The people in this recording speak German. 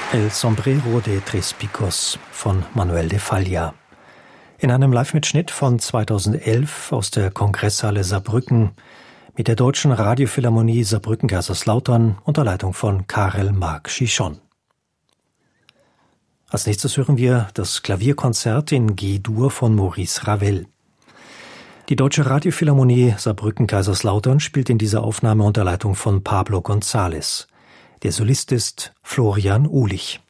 El Sombrero de Tres Picos von Manuel de Falla. In einem Live-Mitschnitt von 2011 aus der Kongresshalle Saarbrücken mit der Deutschen Radiophilharmonie Saarbrücken-Kaiserslautern unter Leitung von Karel Marc Chichon. Als nächstes hören wir das Klavierkonzert in G-Dur von Maurice Ravel. Die Deutsche Radiophilharmonie Saarbrücken-Kaiserslautern spielt in dieser Aufnahme unter Leitung von Pablo González. Der Solist ist Florian Uhlich.